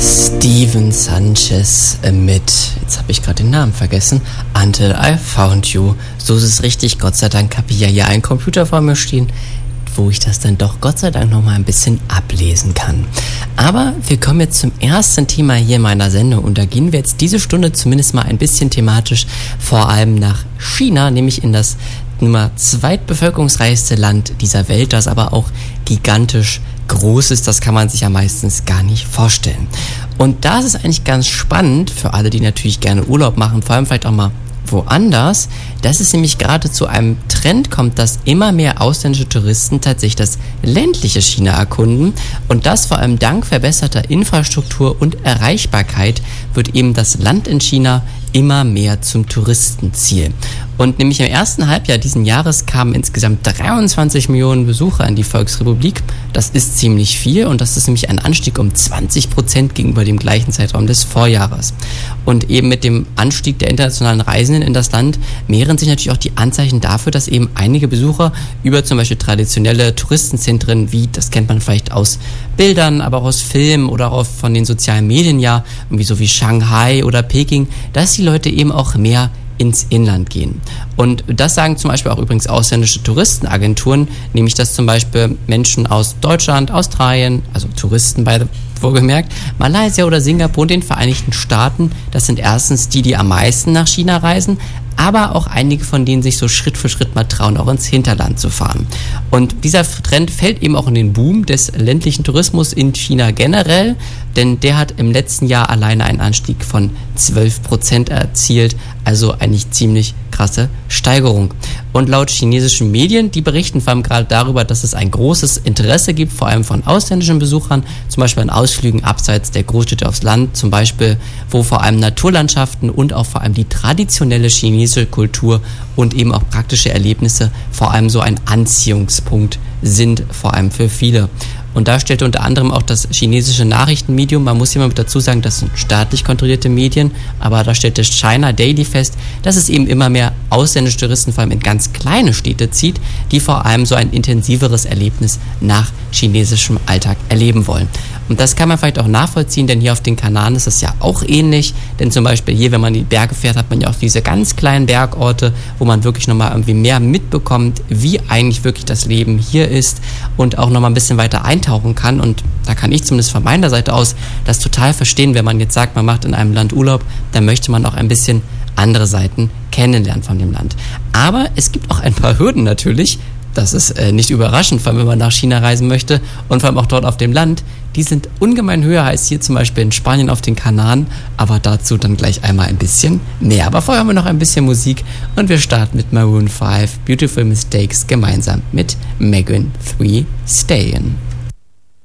Steven Sanchez mit, jetzt habe ich gerade den Namen vergessen, Until I Found You. So ist es richtig, Gott sei Dank habe ich ja hier einen Computer vor mir stehen, wo ich das dann doch Gott sei Dank nochmal ein bisschen ablesen kann. Aber wir kommen jetzt zum ersten Thema hier in meiner Sendung und da gehen wir jetzt diese Stunde zumindest mal ein bisschen thematisch vor allem nach China, nämlich in das Nummer zweitbevölkerungsreichste Land dieser Welt, das aber auch gigantisch groß ist, das kann man sich ja meistens gar nicht vorstellen. Und da ist es eigentlich ganz spannend für alle, die natürlich gerne Urlaub machen, vor allem vielleicht auch mal woanders, dass es nämlich gerade zu einem Trend kommt, dass immer mehr ausländische Touristen tatsächlich das ländliche China erkunden und das vor allem dank verbesserter Infrastruktur und Erreichbarkeit wird eben das Land in China immer mehr zum Touristenziel. Und nämlich im ersten Halbjahr diesen Jahres kamen insgesamt 23 Millionen Besucher in die Volksrepublik. Das ist ziemlich viel und das ist nämlich ein Anstieg um 20% gegenüber dem gleichen Zeitraum des Vorjahres. Und eben mit dem Anstieg der internationalen Reisenden in das Land mehren sich natürlich auch die Anzeichen dafür, dass eben einige Besucher über zum Beispiel traditionelle Touristenzentren, wie, das kennt man vielleicht aus Bildern, aber auch aus Filmen oder auch von den sozialen Medien ja, irgendwie so wie Shanghai oder Peking, dass die Leute eben auch mehr ins Inland gehen. Und das sagen zum Beispiel auch übrigens ausländische Touristenagenturen, nämlich dass zum Beispiel Menschen aus Deutschland, Australien, also Touristen wohlgemerkt, Malaysia oder Singapur und den Vereinigten Staaten, das sind erstens die am meisten nach China reisen, aber auch einige von denen sich so Schritt für Schritt mal trauen, auch ins Hinterland zu fahren. Und dieser Trend fällt eben auch in den Boom des ländlichen Tourismus in China generell, denn der hat im letzten Jahr alleine einen Anstieg von 12% erzielt, also eigentlich ziemlich krasse Steigerung. Und laut chinesischen Medien, die berichten vor allem gerade darüber, dass es ein großes Interesse gibt, vor allem von ausländischen Besuchern, zum Beispiel an Ausflügen abseits der Großstädte aufs Land, zum Beispiel, wo vor allem Naturlandschaften und auch vor allem die traditionelle chinesische Kultur und eben auch praktische Erlebnisse vor allem so ein Anziehungspunkt sind, vor allem für viele. Und da stellte unter anderem auch das chinesische Nachrichtenmedium, man muss immer mit dazu sagen, das sind staatlich kontrollierte Medien, aber da stellte China Daily fest, dass es eben immer mehr ausländische Touristen vor allem in ganz kleine Städte zieht, die vor allem so ein intensiveres Erlebnis nach chinesischem Alltag erleben wollen. Und das kann man vielleicht auch nachvollziehen, denn hier auf den Kanaren ist es ja auch ähnlich, denn zum Beispiel hier, wenn man die Berge fährt, hat man ja auch diese ganz kleinen Bergorte, wo man wirklich nochmal irgendwie mehr mitbekommt, wie eigentlich wirklich das Leben hier ist und auch nochmal ein bisschen weiter eintauchen kann. Und da kann ich zumindest von meiner Seite aus das total verstehen, wenn man jetzt sagt, man macht in einem Land Urlaub, dann möchte man auch ein bisschen andere Seiten kennenlernen von dem Land. Aber es gibt auch ein paar Hürden natürlich, das ist nicht überraschend, vor allem wenn man nach China reisen möchte und vor allem auch dort auf dem Land. Die sind ungemein höher als hier zum Beispiel in Spanien auf den Kanaren, aber dazu dann gleich einmal ein bisschen mehr. Aber vorher haben wir noch ein bisschen Musik und wir starten mit Maroon 5, Beautiful Mistakes, gemeinsam mit Megan Thee Stallion.